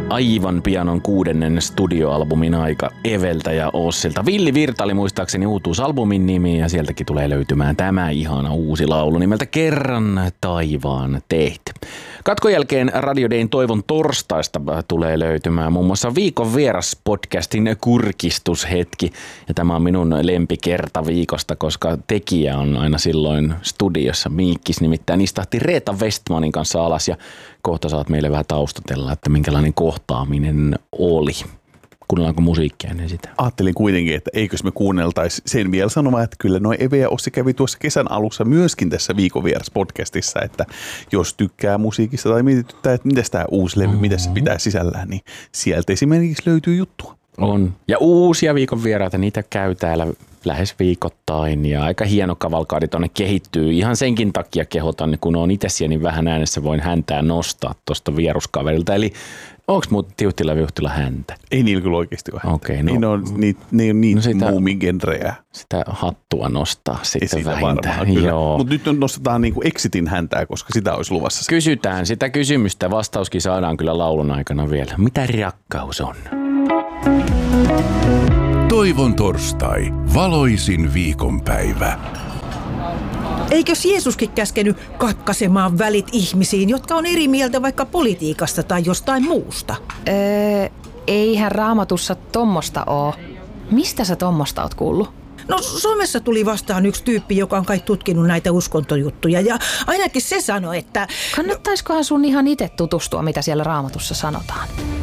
aivan pian on 6. studioalbumin aika Eveltä ja Ossilta. Villi Virta oli muistaakseni uutuusalbumin nimi ja sieltäkin tulee löytymään tämä ihana uusi laulu nimeltä Kerran taivaan teet. Katkon jälkeen Radio Dayn Toivon torstaista tulee löytymään muun muassa Viikon vieras podcastin kurkistushetki. Ja tämä on minun lempikerta viikosta, koska tekijä on aina silloin studiossa. Miikkis nimittäin istahti Reetta Westmanin kanssa alas ja kohta saat meille vähän taustatella, että minkälainen kohtaaminen oli. Kuunnellaanko musiikkia ennen sitä? Ajattelin kuitenkin, että eikös me kuunneltaisi sen vielä sanomaan, että kyllä noi Eve ja Ossi kävi tuossa kesän alussa myöskin tässä Viikon vieras podcastissa, että jos tykkää musiikista tai mietityttää, että mitäs tämä uusi levy, mitä se pitää sisällään, niin sieltä esimerkiksi löytyy juttua. On. Ja uusia Viikon vieraita, niitä käy täällä lähes viikoittain ja aika hieno kavalkaadi tuonne kehittyy. Ihan senkin takia kehotan, kun on itse siellä niin vähän äänessä, voin häntää nostaa tuosta vieruskaverilta. Eli onko muuten Tiuhtila-Viuhtila häntä? Ei niillä kyllä oikeasti ole häntä. Okei, no, ne on niitä muumigenrejä. Sitä hattua nostaa sitten vähintään. Mutta nyt nostetaan niinku Exitin häntää, koska sitä olisi luvassa. Kysytään sitä kysymystä. Vastauskin saadaan kyllä laulun aikana vielä. Mitä rakkaus on? Toivon torstai, valoisin viikonpäivä. Eikös Jeesuskin käskenyt katkaisemaan välit ihmisiin, jotka on eri mieltä vaikka politiikasta tai jostain muusta? Eihän Raamatussa tommosta oo. Mistä sä tommosta oot kuullut? No somessa tuli vastaan yksi tyyppi, joka on kai tutkinut näitä uskontojuttuja ja ainakin se sanoi, että... Kannattaiskohan sun ihan itse tutustua, mitä siellä Raamatussa sanotaan?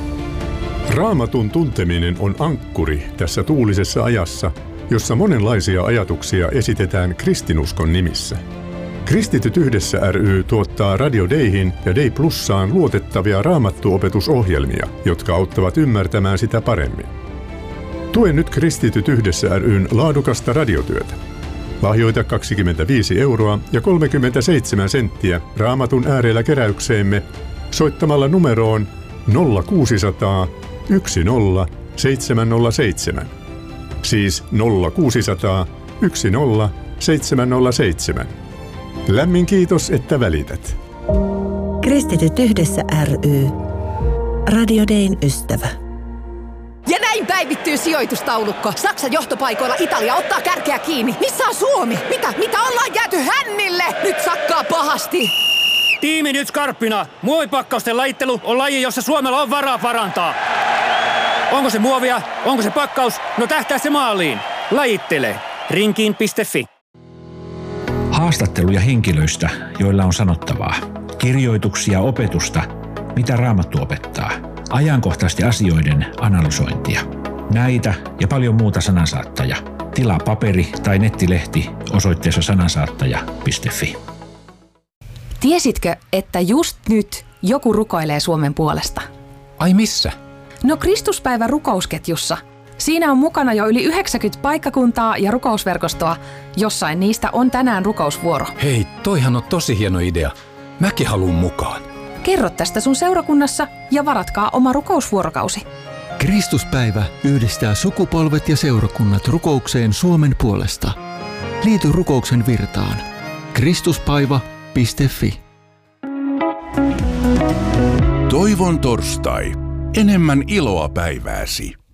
Raamatun tunteminen on ankkuri tässä tuulisessa ajassa, jossa monenlaisia ajatuksia esitetään kristinuskon nimissä. Kristityt yhdessä ry tuottaa Radio Dayhin ja Day Plussaan luotettavia raamattuopetusohjelmia, jotka auttavat ymmärtämään sitä paremmin. Tue nyt Kristityt yhdessä ryn laadukasta radiotyötä. Lahjoita 25 € ja 37 senttiä Raamatun äärellä keräykseemme soittamalla numeroon 0600 10 707. Siis 0600 10 707. Lämmin kiitos, että välität. Kristityt yhdessä ry. Radio Dayn ystävä. Ja näin päivittyy sijoitustaulukko. Saksan johtopaikoilla Italia ottaa kärkeä kiinni. Missä on Suomi? Mitä ollaan jääty hännille? Nyt sakkaa pahasti. Tiimi nyt skarppina. Muovipakkausten lajittelu on laji, jossa Suomella on varaa parantaa. Onko se muovia? Onko se pakkaus? No tähtää se maaliin. Lajittele. Rinkiin.fi. Haastatteluja henkilöistä, joilla on sanottavaa. Kirjoituksia opetusta, mitä Raamattu opettaa. Ajankohtaisesti asioiden analysointia. Näitä ja paljon muuta Sanansaattaja. Tilaa paperi- tai nettilehti osoitteessa sanansaattaja.fi. Tiesitkö, että just nyt joku rukoilee Suomen puolesta? Ai missä? No Kristuspäivä rukousketjussa. Siinä on mukana jo yli 90 paikkakuntaa ja rukousverkostoa. Jossain niistä on tänään rukousvuoro. Hei, toihan on tosi hieno idea. Mäkin haluun mukaan. Kerro tästä sun seurakunnassa ja varatkaa oma rukousvuorokausi. Kristuspäivä yhdistää sukupolvet ja seurakunnat rukoukseen Suomen puolesta. Liity rukouksen virtaan. Kristuspaiva.fi. Toivon torstai. Enemmän iloa päivääsi.